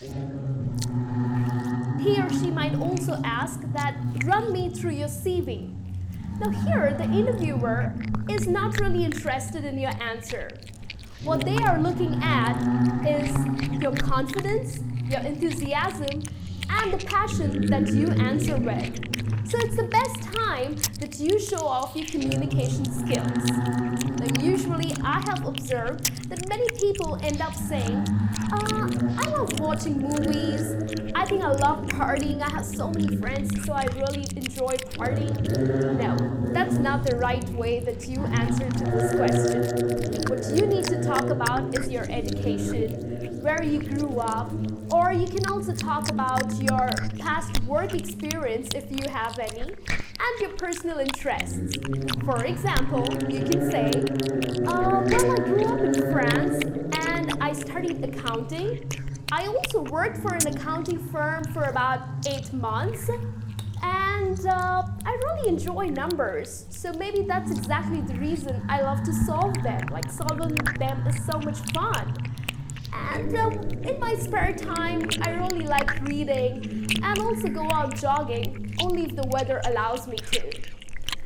He or she might also ask that, run me through your CV. Now here, the interviewer is not really interested in your answer. What they are looking at is your confidence, your enthusiasm, and the passion that you answer with. So it's the best time that you show off your communication skills. Now usually I have observed that many people end up saying, I love watching movies, I think I love partying, I have so many friends so I really enjoy partying. No, that's not the right way that you answer to this question. What you need to talk about is your education, where you grew up, or you can also talk about your past work experience if you have any, and your personal interests. For example, you can say, well, I grew up in France and I studied accounting. I also worked for an accounting firm for about 8 months, and I really enjoy numbers. So maybe that's exactly the reason I love to solve them. Like solving them is so much fun. And in my spare time, I really like reading and also go out jogging, only if the weather allows me to.